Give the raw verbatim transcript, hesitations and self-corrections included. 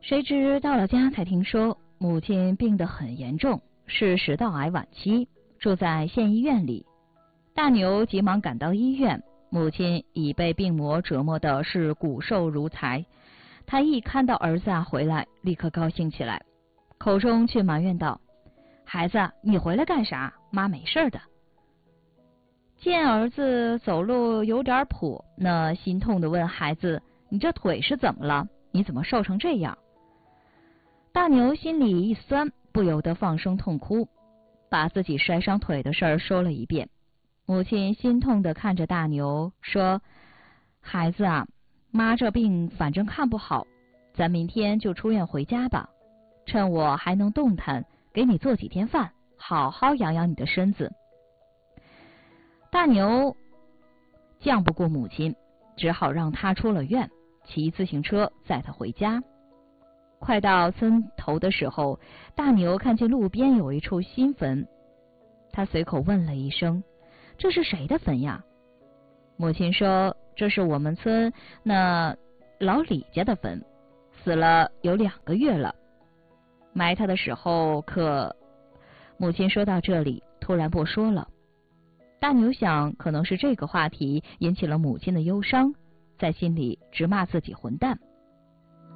谁知到了家才听说母亲病得很严重，是食道癌晚期，住在县医院里。大牛急忙赶到医院，母亲已被病魔折磨的是骨瘦如柴。他一看到儿子啊回来，立刻高兴起来，口中却埋怨道：孩子，你回来干啥？妈没事的。见儿子走路有点跛，那心痛地问孩子：你这腿是怎么了？你怎么瘦成这样？大牛心里一酸，不由得放声痛哭，把自己摔伤腿的事儿说了一遍。母亲心痛地看着大牛说：孩子啊，妈这病反正看不好，咱明天就出院回家吧，趁我还能动弹，给你做几天饭，好好养养你的身子。大牛犟不过母亲，只好让他出了院，骑自行车载他回家。快到村头的时候，大牛看见路边有一处新坟，他随口问了一声：这是谁的坟呀？母亲说：这是我们村那老李家的坟，死了有两个月了。埋他的时候可……母亲说到这里突然不说了。大牛想，可能是这个话题引起了母亲的忧伤，在心里直骂自己混蛋。